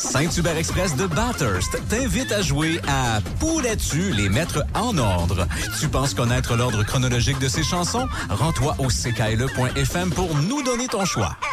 Saint-Hubert Express de Bathurst t'invite à jouer à Pourrais-tu les mettre en ordre? Tu penses connaître l'ordre chronologique de ces chansons? Rends-toi au ckle.fm pour nous donner ton choix.